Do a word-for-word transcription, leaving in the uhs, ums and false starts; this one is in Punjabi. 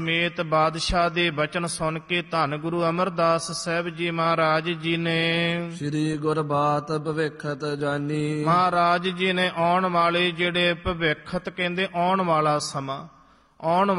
ਸਮੇਤ ਬਾਦਸ਼ਾਹ ਦੇ ਬਚਨ ਸੁਣ ਕੇ ਧੰਨ ਗੁਰੂ ਅਮਰਦਾਸ ਸਾਹਿਬ ਜੀ ਮਹਾਰਾਜ ਜੀ ਨੇ ਸ੍ਰੀ ਗੁਰਬਾਤ ਭਵਿੱਖਤ ਜਾਨੀ। ਮਹਾਰਾਜ ਜੀ ਨੇ ਆਉਣ ਵਾਲੇ ਜਿਹੜੇ ਭਵਿੱਖਤ ਕਹਿੰਦੇ ਆਉਣ ਵਾਲਾ ਸਮਾਂ ਆਉਣ